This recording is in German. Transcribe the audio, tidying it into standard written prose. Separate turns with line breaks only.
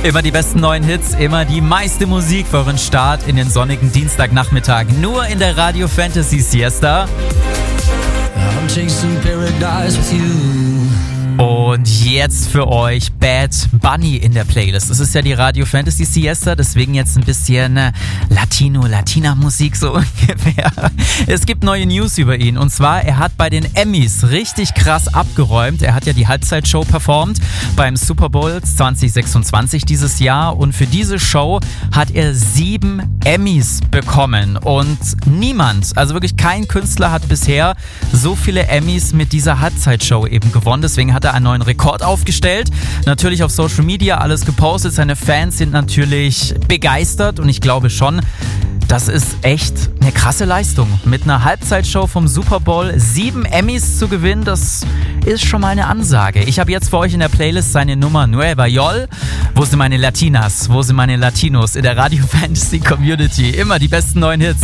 Immer die besten neuen Hits, immer die meiste Musik für euren Start in den sonnigen Dienstagnachmittag. Nur in der Radio Fantasy Siesta.
I'm chasing paradise with you.
Und jetzt für euch Bad Bunny in der Playlist. Es ist ja die Radio Fantasy Siesta, deswegen jetzt ein bisschen Latina-Musik so ungefähr. Es gibt neue News über ihn und zwar, er hat bei den Emmys richtig krass abgeräumt. Er hat ja die Halbzeitshow performt beim Super Bowl 2026 dieses Jahr und für diese Show hat er 7 Emmys bekommen und niemand, also wirklich kein Künstler hat bisher so viele Emmys mit dieser Halbzeitshow eben gewonnen. Deswegen hat er einen neuen Rekord aufgestellt. Natürlich auf Social Media alles gepostet. Seine Fans sind natürlich begeistert und ich glaube schon, das ist echt eine krasse Leistung. Mit einer Halbzeitshow vom Super Bowl 7 Emmys zu gewinnen, das ist schon mal eine Ansage. Ich habe jetzt für euch in der Playlist seine Nummer Nueva Yol. Wo sind meine Latinas? Wo sind meine Latinos in der Radio Fantasy Community? Immer die besten neuen Hits.